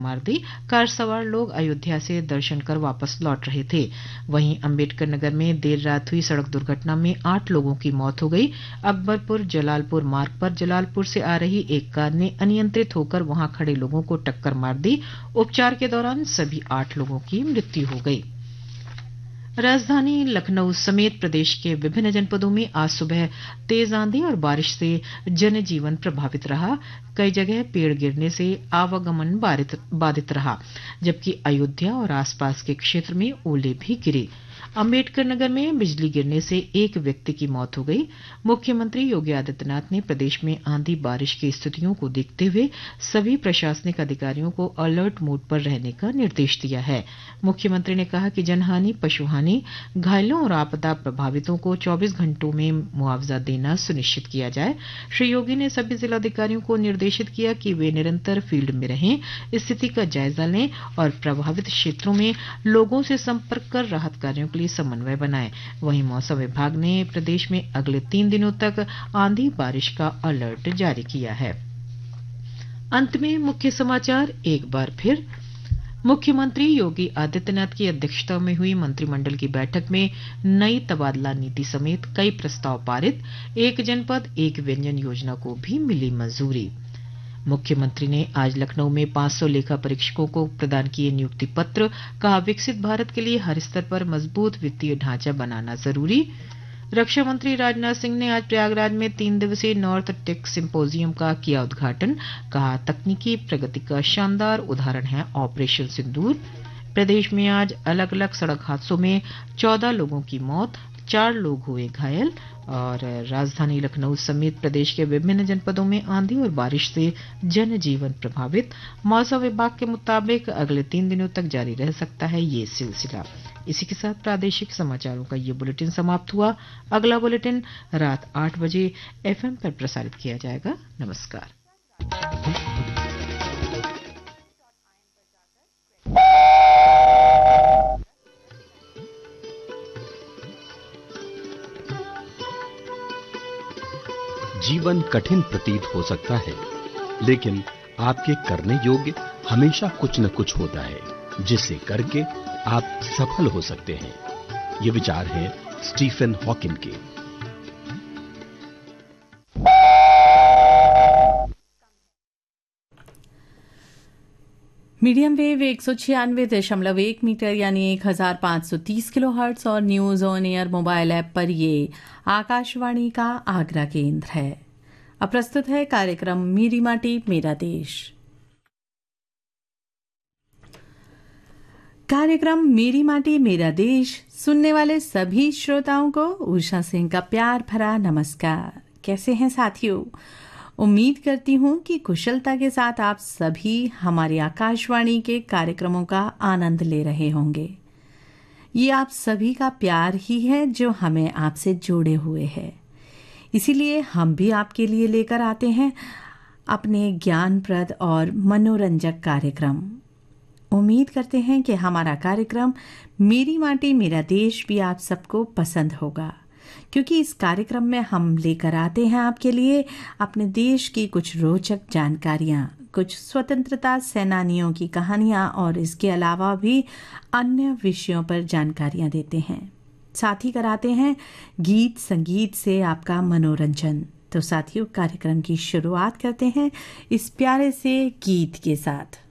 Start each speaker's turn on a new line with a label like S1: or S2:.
S1: मार दी। कार सवार लोग अयोध्या से दर्शन कर वापस लौट रहे थे। वहीं अम्बेडकर नगर में देर रात हुई सड़क दुर्घटना में 8 लोगों की मौत हो गई। अकबरपुर जलालपुर मार्ग पर जलालपुर से आ रही एक कार ने अनियंत्रित होकर वहां खड़े लोगों को टक्कर मार दी। उपचार के दौरान सभी 8 लोगों की मृत्यु हो गई। राजधानी लखनऊ समेत प्रदेश के विभिन्न जनपदों में आज सुबह तेज आंधी और बारिश से जनजीवन प्रभावित रहा। कई जगह पेड़ गिरने से आवागमन बाधित रहा, जबकि अयोध्या और आसपास के क्षेत्र में ओले भी गिरे। अम्बेडकर नगर में बिजली गिरने से एक व्यक्ति की मौत हो गई। मुख्यमंत्री योगी आदित्यनाथ ने प्रदेश में आंधी बारिश की स्थितियों को देखते हुए सभी प्रशासनिक अधिकारियों को अलर्ट मोड पर रहने का निर्देश दिया है। मुख्यमंत्री ने कहा कि जनहानि, पशुहानि, घायलों और आपदा प्रभावितों को 24 घंटों में मुआवजा देना सुनिश्चित किया जाए। श्री योगी ने सभी जिलाधिकारियों को निर्देशित किया कि वे निरंतर फील्ड में रहें, स्थिति का जायजा लें और प्रभावित क्षेत्रों में लोगों से संपर्क कर राहत कार्यों के लिए समन्वय बनाएं। वहीं मौसम विभाग ने प्रदेश में अगले 3 दिनों तक आंधी बारिश का अलर्ट जारी किया है। अंत में मुख्य समाचार एक बार फिर। मुख्यमंत्री योगी आदित्यनाथ की अध्यक्षता में हुई मंत्रिमंडल की बैठक में नई तबादला नीति समेत कई प्रस्ताव पारित। एक जनपद एक व्यंजन योजना को भी मिली मंजूरी। मुख्यमंत्री ने आज लखनऊ में 500 लेखा परीक्षकों को प्रदान किए नियुक्ति पत्र। कहा, विकसित भारत के लिए हर स्तर पर मजबूत वित्तीय ढांचा बनाना जरूरी। रक्षा मंत्री राजनाथ सिंह ने आज प्रयागराज में 3 दिवसीय नॉर्थ टेक सिम्पोजियम का किया उद्घाटन। कहा, तकनीकी प्रगति का शानदार उदाहरण है ऑपरेशन सिंदूर। प्रदेश में आज अलग अलग सड़क हादसों में 14 लोगों की मौत, 4 लोग हुए घायल। और राजधानी लखनऊ समेत प्रदेश के विभिन्न जनपदों में आंधी और बारिश से जनजीवन प्रभावित। मौसम विभाग के मुताबिक अगले 3 दिनों तक जारी रह सकता है ये सिलसिला। इसी के साथ प्रादेशिक समाचारों का ये बुलेटिन समाप्त हुआ। अगला बुलेटिन रात 8 बजे FM पर प्रसारित किया जाएगा। नमस्कार।
S2: जीवन कठिन प्रतीत हो सकता है, लेकिन आपके करने योग्य हमेशा कुछ न कुछ होता है जिसे करके आप सफल हो सकते हैं। ये विचार है स्टीफन हॉकिंग के।
S3: मीडियम वेव 196.1 मीटर यानी 1530 किलोहर्ट्ज और news on air mobile app पर ये आकाशवाणी का आगरा केंद्र है। अब प्रस्तुत है कार्यक्रम मेरी माटी मेरा देश। कार्यक्रम मेरी माटी मेरा देश सुनने वाले सभी श्रोताओं को उषा सिंह का प्यार भरा नमस्कार। कैसे हैं साथियों? उम्मीद करती हूँ कि कुशलता के साथ आप सभी हमारी आकाशवाणी के कार्यक्रमों का आनंद ले रहे होंगे। ये आप सभी का प्यार ही है जो हमें आपसे जोड़े हुए है। इसीलिए हम भी आपके लिए लेकर आते हैं अपने ज्ञानप्रद और मनोरंजक कार्यक्रम। उम्मीद करते हैं कि हमारा कार्यक्रम मेरी माटी मेरा देश भी आप सबको पसंद होगा, क्योंकि इस कार्यक्रम में हम लेकर आते हैं आपके लिए अपने देश की कुछ रोचक जानकारियां, कुछ स्वतंत्रता सेनानियों की कहानियां और इसके अलावा भी अन्य विषयों पर जानकारियां देते हैं। साथ ही कराते हैं गीत संगीत से आपका मनोरंजन। तो साथियों, कार्यक्रम की शुरुआत करते हैं इस प्यारे से गीत के साथ।